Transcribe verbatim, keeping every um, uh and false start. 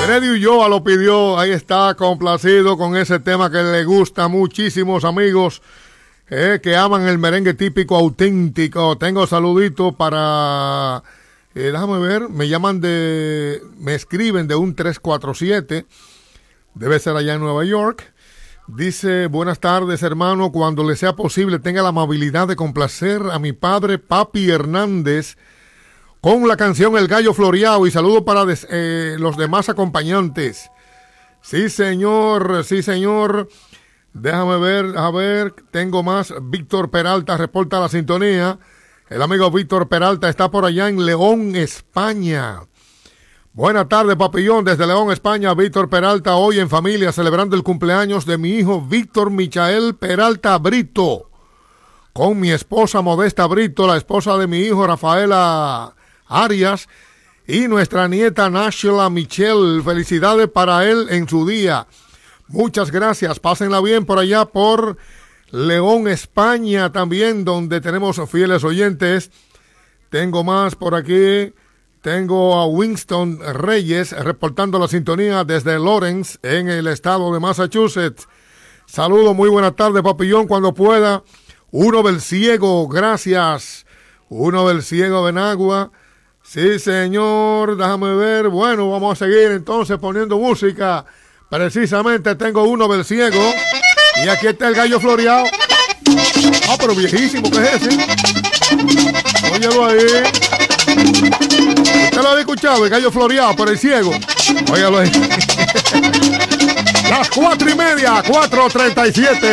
Freddy Ulloa lo pidió, ahí está, complacido con ese tema que le gusta a muchísimos amigos eh, que aman el merengue típico auténtico. Tengo saluditos para, eh, déjame ver, me llaman de, me escriben de un tres cuatro siete, debe ser allá en Nueva York. Dice, buenas tardes hermano, cuando le sea posible tenga la amabilidad de complacer a mi padre Papi Hernández con la canción El Gallo Floreado, y saludo para des, eh, los demás acompañantes. Sí, señor, sí, señor. Déjame ver, a ver, tengo más. Víctor Peralta reporta la sintonía. El amigo Víctor Peralta está por allá en León, España. Buenas tardes, papillón, desde León, España. Víctor Peralta, hoy en familia, celebrando el cumpleaños de mi hijo Víctor Michael Peralta Brito, con mi esposa Modesta Brito, la esposa de mi hijo Rafaela Arias, y nuestra nieta Nashla Michelle. Felicidades para él en su día. Muchas gracias, pásenla bien por allá por León, España también, donde tenemos fieles oyentes. Tengo más por aquí, tengo a Winston Reyes reportando la sintonía desde Lawrence en el estado de Massachusetts. Saludo, muy buena tarde, papillón, cuando pueda. Uno del Ciego, gracias. Uno del Ciego de Nagua. Sí, señor, déjame ver. Bueno, vamos a seguir entonces poniendo música. Precisamente tengo Uno del Ciego. Y aquí está El Gallo Floreado. Ah, pero viejísimo, ¿qué es ese? Óyelo ahí. ¿Usted lo había escuchado? El Gallo Floreado por El Ciego. Óyelo ahí. Las cuatro y media, cuatro treinta y siete.